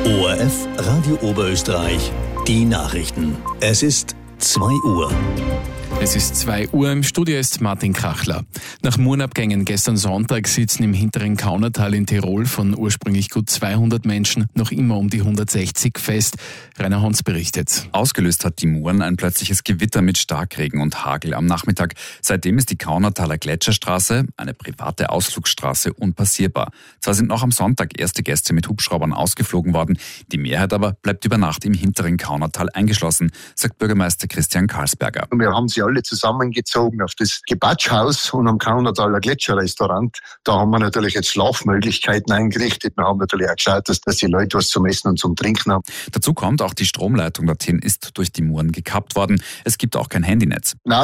ORF Radio Oberösterreich, die Nachrichten. Es ist 2 Uhr. Es ist 2 Uhr, im Studio ist Martin Krachler. Nach Murenabgängen gestern Sonntag sitzen im hinteren Kaunertal in Tirol von ursprünglich gut 200 Menschen noch immer um die 160 fest. Rainer Hons berichtet. Ausgelöst hat die Muren ein plötzliches Gewitter mit Starkregen und Hagel am Nachmittag. Seitdem ist die Kaunertaler Gletscherstraße, eine private Ausflugsstraße, unpassierbar. Zwar sind noch am Sonntag erste Gäste mit Hubschraubern ausgeflogen worden, die Mehrheit aber bleibt über Nacht im hinteren Kaunertal eingeschlossen, sagt Bürgermeister Christian Karlsberger. Wir haben sie alle zusammengezogen auf das Gebatschhaus und am Kaunertaler Gletscherrestaurant. Da haben wir natürlich jetzt Schlafmöglichkeiten eingerichtet. Wir haben natürlich auch geschaut, dass die Leute was zum Essen und zum Trinken haben. Dazu kommt, auch die Stromleitung dorthin ist durch die Muren gekappt worden. Es gibt auch kein Handynetz. Nein,